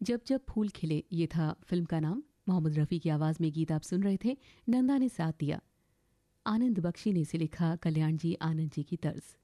जब जब फूल खिले, ये था फिल्म का नाम। मोहम्मद रफ़ी की आवाज़ में गीत आप सुन रहे थे। नंदा ने साथ दिया। आनंद बख्शी ने इसे लिखा, कल्याण जी आनंद जी की तर्ज।